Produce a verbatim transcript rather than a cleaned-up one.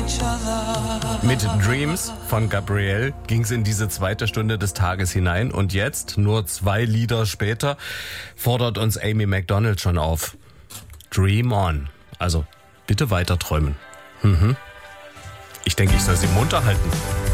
Mit Dreams von Gabrielle ging es in diese zweite Stunde des Tages hinein. Und jetzt, nur zwei Lieder später, fordert uns Amy Macdonald schon auf. Dream on. Also bitte weiter träumen. Mhm. Ich denke, ich soll sie munter halten.